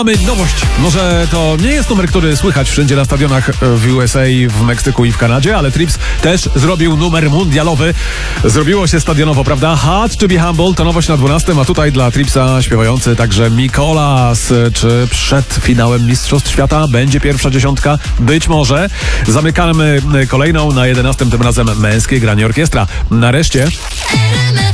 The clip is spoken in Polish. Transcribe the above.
Mamy nowość. Może to nie jest numer, który słychać wszędzie na stadionach w USA, w Meksyku i w Kanadzie, ale Trips też zrobił numer mundialowy. Zrobiło się stadionowo, prawda? Hard to be humble to nowość na 12, a tutaj dla Tripsa śpiewający także Mikolas. Czy przed finałem Mistrzostw Świata będzie pierwsza dziesiątka? Być może. Zamykamy kolejną na 11, tym razem męskie granie orkiestra. Nareszcie...